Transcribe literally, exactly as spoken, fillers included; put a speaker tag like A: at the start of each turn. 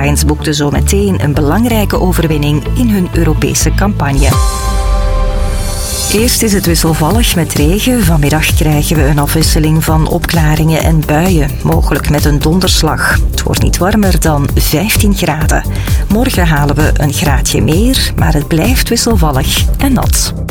A: Lions boekten zo meteen een belangrijke overwinning in hun Europese campagne. Eerst is het wisselvallig met regen. Vanmiddag krijgen we een afwisseling van opklaringen en buien, mogelijk met een donderslag. Het wordt niet warmer dan vijftien graden. Morgen halen we een graadje meer, maar het blijft wisselvallig en nat.